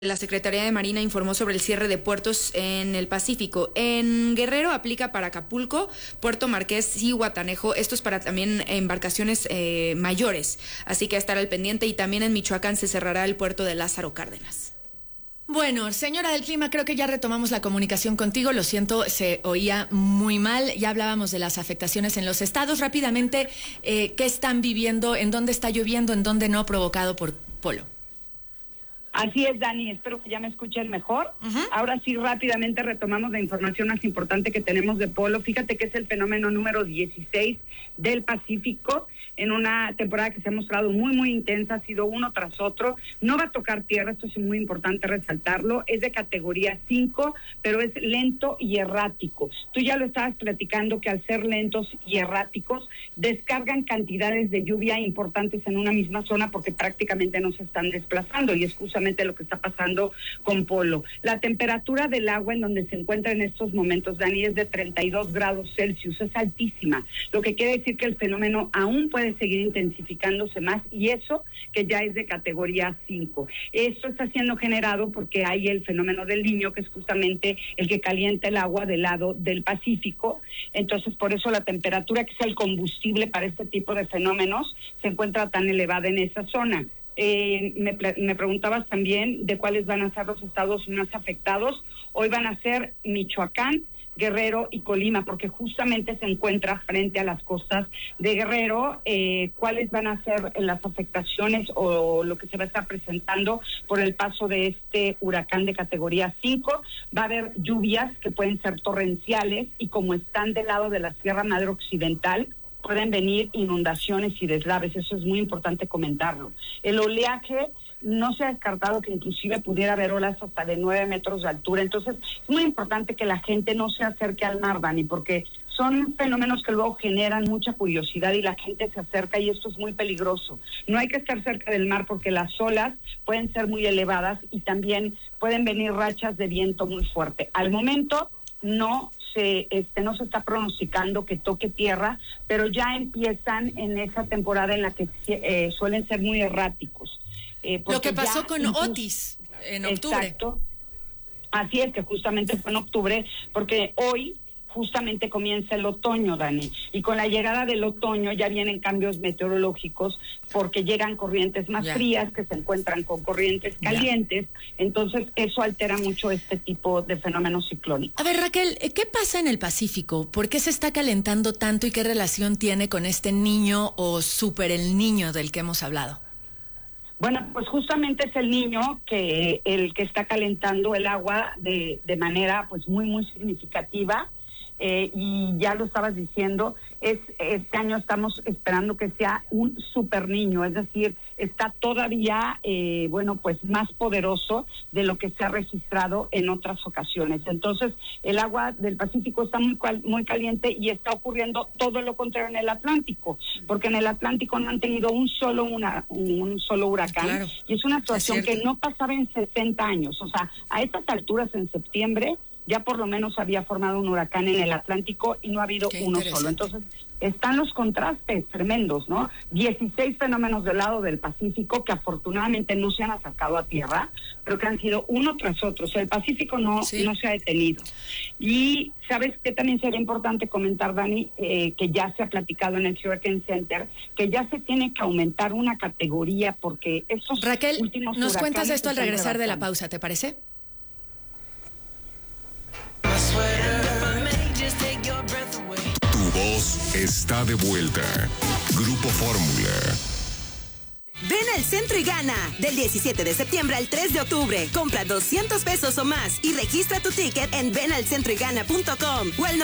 La Secretaría de Marina informó sobre el cierre de puertos en el Pacífico. En Guerrero aplica para Acapulco, Puerto Marqués y Guatanejo. Esto es para también embarcaciones mayores. Así que a estar al pendiente. Y también en Michoacán se cerrará el puerto de Lázaro Cárdenas. Bueno, señora del clima, creo que ya retomamos la comunicación contigo. Lo siento, se oía muy mal. Ya hablábamos de las afectaciones en los estados. Rápidamente, ¿qué están viviendo? ¿En dónde está lloviendo? ¿En dónde no? Provocado por Polo. Así es, Dani, espero que ya me escuchen mejor. Ahora sí, rápidamente retomamos la información más importante que tenemos de Polo. Fíjate que es el fenómeno número 16 del Pacífico, en una temporada que se ha mostrado muy, muy intensa, ha sido uno tras otro. No va a tocar tierra, esto es muy importante resaltarlo, es de categoría 5, pero es lento y errático. Tú ya lo estabas platicando que al ser lentos y erráticos, descargan cantidades de lluvia importantes en una misma zona porque prácticamente no se están desplazando, y es justamente lo que está pasando con Polo. La temperatura del agua en donde se encuentra en estos momentos, Dani, es de 32 grados Celsius, es altísima, lo que quiere decir que el fenómeno aún puede seguir intensificándose más, y eso que ya es de categoría 5. Esto está siendo generado porque hay el fenómeno del Niño, que es justamente el que calienta el agua del lado del Pacífico. Entonces, por eso la temperatura, que es el combustible para este tipo de fenómenos, se encuentra tan elevada en esa zona. Me preguntabas también de cuáles van a ser los estados más afectados. Hoy van a ser Michoacán, Guerrero y Colima, porque justamente se encuentra frente a las costas de Guerrero. ¿Cuáles van a ser las afectaciones o lo que se va a estar presentando por el paso de este huracán de categoría 5? Va a haber lluvias que pueden ser torrenciales, y como están del lado de la Sierra Madre Occidental, pueden venir inundaciones y deslaves. Eso es muy importante comentarlo. El oleaje, no se ha descartado que inclusive pudiera haber olas hasta de 9 metros de altura. Entonces, es muy importante que la gente no se acerque al mar, Dani, porque son fenómenos que luego generan mucha curiosidad y la gente se acerca, y esto es muy peligroso. No hay que estar cerca del mar porque las olas pueden ser muy elevadas y también pueden venir rachas de viento muy fuerte. Al momento no se está pronosticando que toque tierra, pero ya empiezan en esa temporada en la que suelen ser muy erráticos. Lo que pasó con Otis en octubre. Exacto. Así es, que justamente fue en octubre, porque hoy justamente comienza el otoño, Dani, y con la llegada del otoño ya vienen cambios meteorológicos, porque llegan corrientes más frías que se encuentran con corrientes calientes. Entonces eso altera mucho este tipo de fenómenos ciclónicos. A ver, Raquel, ¿qué pasa en el Pacífico? ¿Por qué se está calentando tanto y qué relación tiene con este niño o super el niño del que hemos hablado? Bueno, pues justamente es el Niño el que está calentando el agua de manera pues muy, muy significativa. Y ya lo estabas diciendo, este año estamos esperando que sea un super niño, es decir, está todavía, pues más poderoso de lo que se ha registrado en otras ocasiones. Entonces, el agua del Pacífico está muy caliente, y está ocurriendo todo lo contrario en el Atlántico, porque en el Atlántico no han tenido un solo huracán, claro. Y es una situación que no pasaba en 60 años, o sea, a estas alturas en septiembre, ya por lo menos había formado un huracán en el Atlántico y no ha habido uno solo. Entonces, están los contrastes tremendos, ¿no? 16 fenómenos del lado del Pacífico que afortunadamente no se han acercado a tierra, pero que han sido uno tras otro. O sea, el Pacífico no se ha detenido. Y, ¿sabes qué también sería importante comentar, Dani? Que ya se ha platicado en el Hurricane Center, que ya se tiene que aumentar una categoría, porque estos Raquel, últimos nos cuentas esto al regresar de la rebasando. pausa, ¿te parece? Tu voz está de vuelta. Grupo Fórmula. Ven al centro y gana. Del 17 de septiembre al 3 de octubre. Compra 200 pesos o más y registra tu ticket en venalcentroygana.com o al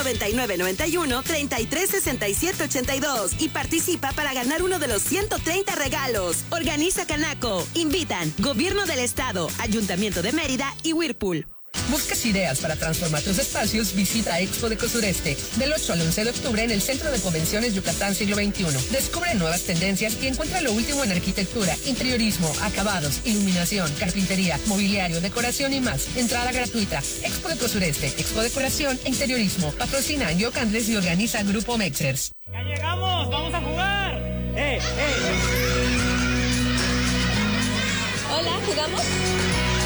9991-336782 y participa para ganar uno de los 130 regalos. Organiza Canaco. Invitan Gobierno del Estado, Ayuntamiento de Mérida y Whirlpool. ¿Buscas ideas para transformar tus espacios? Visita Expo Deco Sureste del 8 al 11 de octubre en el Centro de Convenciones Yucatán Siglo XXI. Descubre nuevas tendencias y encuentra lo último en arquitectura, interiorismo, acabados, iluminación, carpintería, mobiliario, decoración y más. Entrada gratuita. Expo Deco Sureste, Expo Decoración e Interiorismo. Patrocina Yoc Andrés y organiza Grupo Mexers. ¡Ya llegamos! ¡Vamos a jugar! Hola, ¿jugamos?